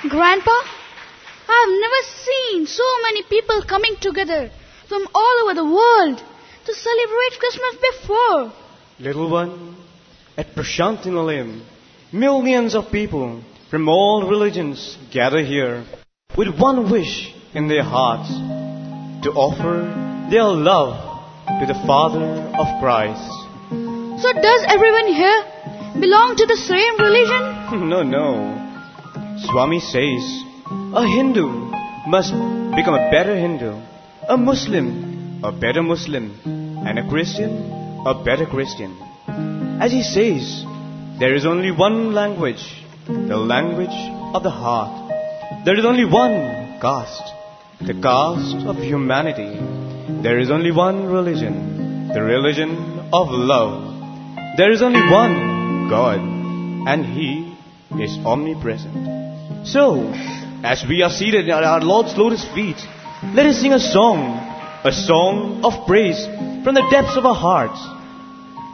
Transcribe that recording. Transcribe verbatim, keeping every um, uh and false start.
Grandpa, I've never seen so many people coming together from all over the world to celebrate Christmas before. Little one, at Prashantinalayam, millions of people from all religions gather here with one wish in their hearts to offer their love to the Father of Christ. So does everyone here belong to the same religion? No, no. Swami says a Hindu must become a better Hindu, a Muslim a better Muslim, and a Christian a better Christian. As he says, there is only one language, the language of the heart. There is only one caste, the caste of humanity. There is only one religion, the religion of love. There is only one God, and He is omnipresent. So, as we are seated at our Lord's lotus feet, let us sing a song, a song of praise from the depths of our hearts.